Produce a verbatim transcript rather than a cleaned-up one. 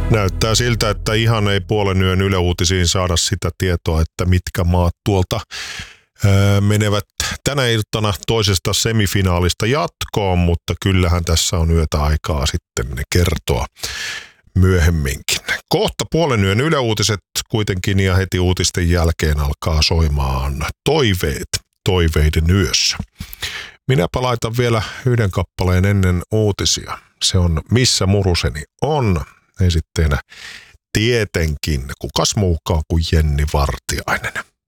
Näyttää siltä, että ihan ei puolen yön Yle Uutisiin saada sitä tietoa, että mitkä maat tuolta öö, menevät tänä iltana toisesta semifinaalista jatkoon, mutta kyllähän tässä on yötä aikaa sitten ne kertoa myöhemminkin. Kohta puolen yön Yle Uutiset kuitenkin ja heti uutisten jälkeen alkaa soimaan toiveet toiveiden yössä. Minäpä laitan vielä yhden kappaleen ennen uutisia. Se on Missä muruseni on. Esitteenä tietenkin kukas muukaan kuin Jenni Vartiainen.